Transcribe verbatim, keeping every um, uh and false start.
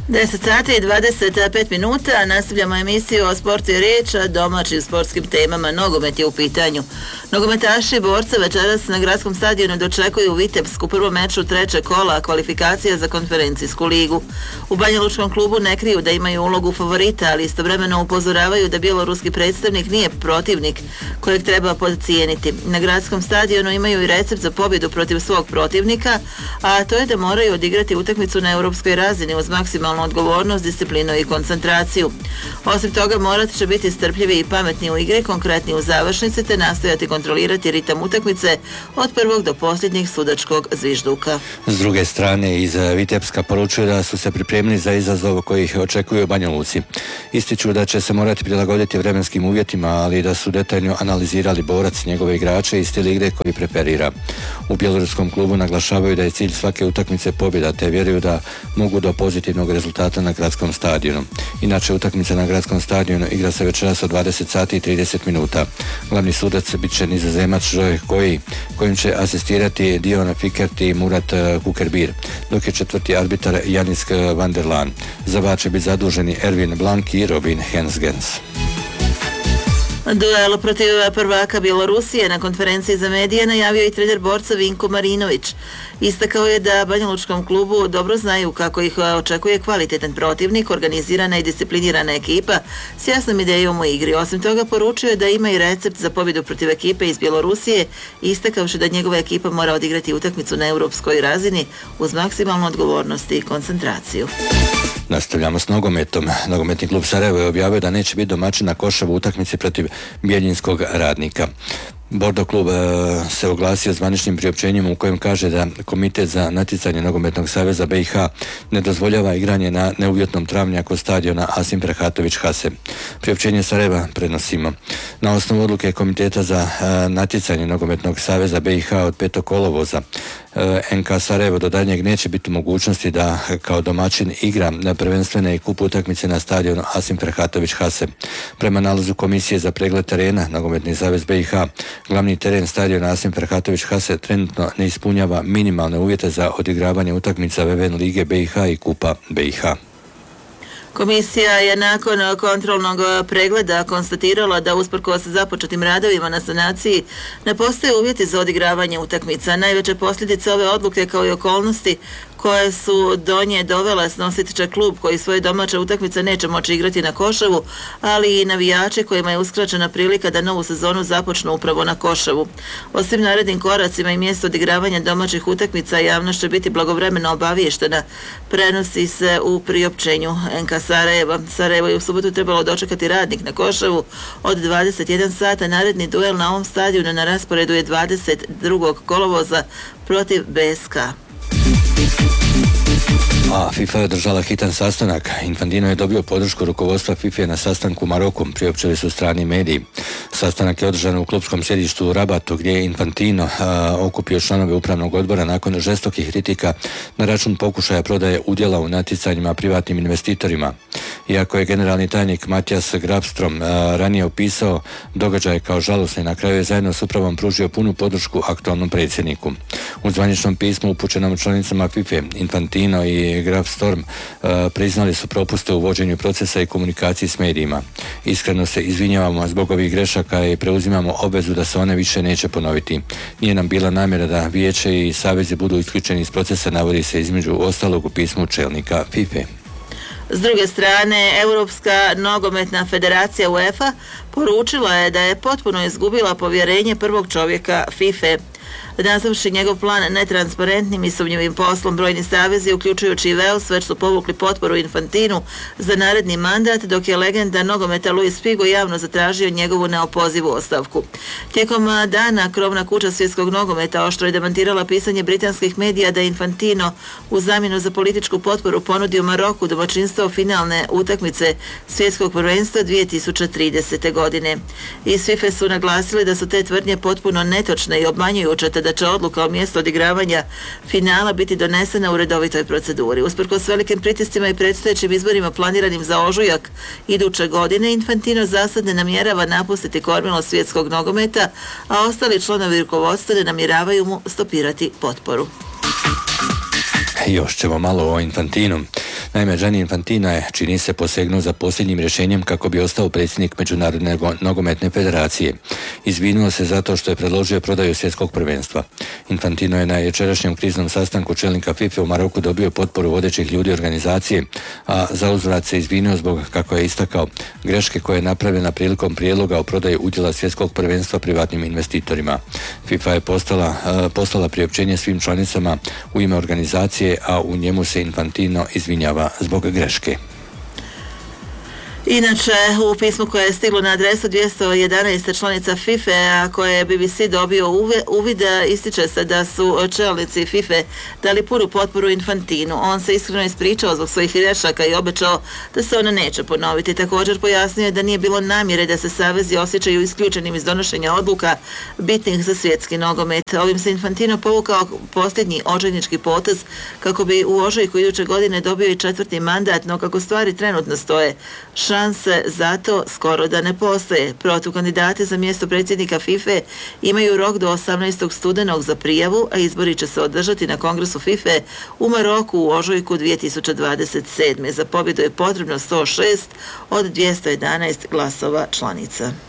deset sati i dvadeset pet minuta, nastavljamo emisiju o sportu i riječ, a domaćim sportskim temama. Nogomet je u pitanju. Nogometaši borca večeras na gradskom stadionu dočekuju Vitebsk u prvom meču trećeg kola kvalifikacija za konferencijsku ligu. U Banjalučkom klubu ne kriju da imaju ulogu favorita, ali istovremeno upozoravaju da bjeloruski predstavnik nije protivnik kojeg treba podcijeniti. Na gradskom stadionu imaju i recept za pobjedu protiv svog protivnika, a to je da moraju odigrati utakmicu na europskoj razini uz maksimalnu odgovornost, disciplinu i koncentraciju. Osim toga, morat će biti strpljivi i pametni u igri, konkretni u završnici, te nastojati kontrolirati ritam utakmice od prvog do posljednjeg sudačkog zvižduka. S druge strane, iz Vitebska poručuju da su se pripremili za izazov koji ih očekuju u Banja Luci. Ističu da će se morati prilagoditi vremenskim uvjetima, ali da su detaljno analizirali borac, njegove igrače i stil igre koji preferira. U bjeloruskom klubu naglašavaju da je cilj svake utakmice pobjeda, te vjeruju da mogu do pozitivnog rezultata na gradskom stadionu. Inače, utakmica na gradskom stadionu igra se večeras od dvadeset sati i trideset minuta. Glavni sudac bit će Nizozemac Joe koji, kojim će asistirati Dion Fikert i Murat Kukerbir, dok je četvrti arbitar Janisk van der Laan. Za VAR će biti zaduženi Ervin Blank i Robin Hensgens. Duel protiv prvaka Bjelorusije na konferenciji za medije najavio i trener borca Vinko Marinović. Istakao je da Banjalučkom klubu dobro znaju kako ih očekuje kvalitetan protivnik, organizirana i disciplinirana ekipa s jasnom idejom u igri. Osim toga, poručio je da ima i recept za pobjedu protiv ekipe iz Bjelorusije, istakavši da njegova ekipa mora odigrati utakmicu na europskoj razini uz maksimalnu odgovornost i koncentraciju. Nastavljamo s nogometom. Nogometni klub Sarajevo je objavio da neće biti domaćin na Košavu utakmici protiv Bijeljinskog Radnika. Bordo klub se oglasio zvaničnim priopćenjem u kojem kaže da Komitet za natjecanje Nogometnog saveza B i H ne dozvoljava igranje na neuvjetnom travnjaku stadiona Asim Prehatović Hase. Priopćenje Sarajeva prenosimo. Na osnovu odluke Komiteta za natjecanje Nogometnog saveza B i H od petog kolovoza N K Sarajevo do daljnjeg neće biti mogućnosti da kao domaćin igra na prvenstvene i kup utakmice na stadionu Asim Prehatović Hase. Prema nalazu Komisije za pregled terena Nogometni savez B i H, glavni teren stadiona Asim Prehatović Hase trenutno ne ispunjava minimalne uvjete za odigravanje utakmica V V N Lige B i H i Kupa B i H. Komisija je nakon kontrolnog pregleda konstatirala da usprkos započetim radovima na sanaciji ne postoje uvjeti za odigravanje utakmica. Najveće posljedice ove odluke kao i okolnosti koje su do nje dovele snosit će klub koji svoje domaće utakmice neće moći igrati na Koševu, ali i navijači kojima je uskraćena prilika da novu sezonu započnu upravo na Koševu. Osim narednim koracima i mjesto odigravanja domaćih utakmica, javnost će biti blagovremeno obaviještena, prenosi se u priopćenju N K Sarajeva. Sarajevo je u subotu trebalo dočekati Radnik na Koševu od dvadeset jedan sata. Naredni duel na ovom stadionu na rasporedu je dvadeset drugog kolovoza protiv B S K. A FIFA je održala hitan sastanak. Infantino je dobio podršku rukovodstva FIFA na sastanku u Maroku, priopćili su strani mediji. Sastanak je održan u klubskom sjedištu u Rabatu, gdje je Infantino a, okupio članove upravnog odbora nakon žestokih kritika na račun pokušaja prodaje udjela u natjecanjima privatnim investitorima. Iako je generalni tajnik Matijas Grabstrom a, ranije opisao događaje kao žalosne, na kraju je zajedno s upravom pružio punu podršku aktualnom predsjedniku. U zvaničnom pismu upućenom članicama FIFA, Infantino i Graf Storm uh, priznali su propuste u vođenju procesa i komunikaciji s medijima. Iskreno se izvinjavamo zbog ovih grešaka i preuzimamo obvezu da se one više neće ponoviti. Nije nam bila namjera da vijeće i savezi budu isključeni iz procesa, navodi se između ostalog u pismu čelnika FIFA. S druge strane, Europska nogometna federacija UEFA poručila je da je potpuno izgubila povjerenje prvog čovjeka FIFA. Nazavši njegov plan netransparentnim i sumnjivim poslom, brojni savezi, uključujući i Wales, već su povukli potporu Infantinu za naredni mandat, dok je legenda nogometa Luis Figo javno zatražio njegovu neopozivu ostavku. Tijekom dana krovna kuća svjetskog nogometa oštro je demantirala pisanje britanskih medija da Infantino u zamjenu za političku potporu ponudio Maroku domaćinstvo finalne utakmice svjetskog prvenstva dvije tisuće tridesete. godine. Iz FIFA su naglasili da su te tvrdnje potpuno netočne i obmanjujuće, te da će odluka o mjestu odigravanja finala biti donesena u redovitoj proceduri. Usprkos velikim pritiscima i predstojećim izborima planiranim za ožujak iduće godine, Infantino zasad ne namjerava napustiti kormilo svjetskog nogometa, a ostali članovi rukovodstva ne namjeravaju mu stopirati potporu. Još ćemo malo o Infantinu. Naime, Gianni Infantino je, čini se, posegnuo za posljednjim rješenjem kako bi ostao predsjednik Međunarodne nogometne federacije. Izvinuo se zato što je predložio prodaju svjetskog prvenstva. Infantino je na jučerašnjem kriznom sastanku čelnika FIFA u Maroku dobio potporu vodećih ljudi organizacije, a zauzvrat se izvinuo zbog, kako je istakao, greške koje je napravljena prilikom prijedloga o prodaji udjela svjetskog prvenstva privatnim investitorima. FIFA je postala, poslala priopćenje svim članicama u ime organizacije, a u njemu se Infantino izvinjava zbog greške. Inače, u pismu koje je stiglo na adresu dvjesto jedanaest članica FIFA, a koje je B B C dobio uvid, ističe se da su čelnici FIFA dali punu potporu Infantinu. On se iskreno ispričao zbog svojih grešaka i obećao da se ona neće ponoviti. Također pojasnio je da nije bilo namjere da se savezi osjećaju isključenim iz donošenja odluka bitnih za svjetski nogomet. Ovim se Infantino povukao posljednji očajnički potez kako bi u ožujku iduće godine dobio i četvrti mandat, no kako stvari trenutno stoje, šanse za to skoro da ne postoje. Protukandidati za mjesto predsjednika FIFA imaju rok do osamnaestog studenog za prijavu, a izbori će se održati na kongresu FIFA u Maroku u ožujku dvije tisuće dvadeset sedme. Za pobjedu je potrebno sto šest od dvjesto jedanaest glasova članica.